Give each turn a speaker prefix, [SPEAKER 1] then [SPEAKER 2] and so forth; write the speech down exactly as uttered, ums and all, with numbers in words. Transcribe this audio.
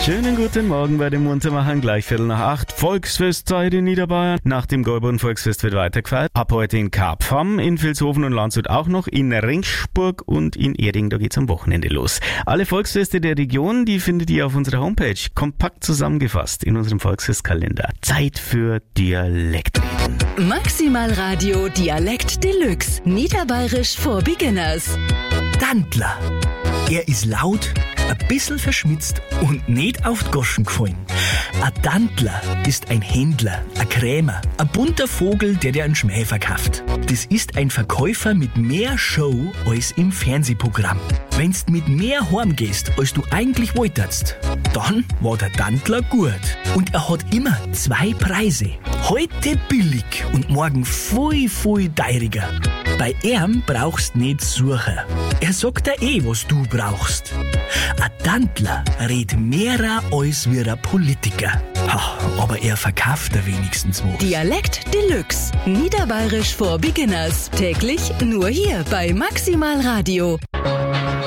[SPEAKER 1] Schönen guten Morgen bei den Muntermachern, gleich Viertel nach acht. Volksfestzeit in Niederbayern. Nach dem Gäuboden Volksfest wird weitergefeiert. Ab heute in Karpfam, in Vilshofen und Landshut auch noch, in Ringsburg und in Erding, da geht's am Wochenende los. Alle Volksfeste der Region, die findet ihr auf unserer Homepage, kompakt zusammengefasst in unserem Volksfestkalender. Zeit für Dialektreden.
[SPEAKER 2] Maximal Radio Dialekt Deluxe. Niederbayerisch for Beginners.
[SPEAKER 3] Tandler. Er ist laut, ein bisschen verschmitzt und nicht auf die Goschen gefallen. Ein Tandler ist ein Händler, ein Krämer, ein bunter Vogel, der dir einen Schmäh verkauft. Das ist ein Verkäufer mit mehr Show als im Fernsehprogramm. Wenn's mit mehr heimgehst, als du eigentlich wolltest, dann war der Tandler gut. Und er hat immer zwei Preise. Heute billig und morgen viel, viel teuriger. Bei ihm brauchst nicht suchen. Er sagt dir eh, was du brauchst. Ein Tandler redet mehrer als wie ein Politiker. Ha, aber er verkauft da wenigstens was.
[SPEAKER 2] Dialekt Deluxe. Niederbayerisch for Beginners. Täglich nur hier bei Maximal Radio.